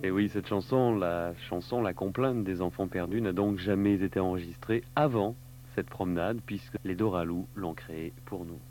Et oui, cette chanson, la complainte des enfants perdus, n'a donc jamais été enregistrée avant cette promenade, puisque les Doralou l'ont créée pour nous.